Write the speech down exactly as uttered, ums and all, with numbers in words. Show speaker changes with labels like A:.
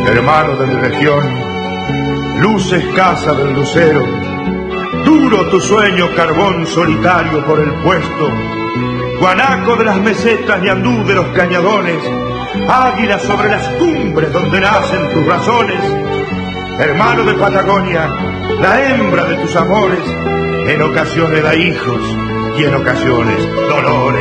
A: hermano de mi región, luz escasa del lucero, duro tu sueño, carbón solitario por el puesto, guanaco de las mesetas, ñandú de los cañadones, águila sobre las cumbres donde nacen tus razones, hermano de Patagonia, la hembra de tus amores, en ocasiones da hijos y en ocasiones dolores.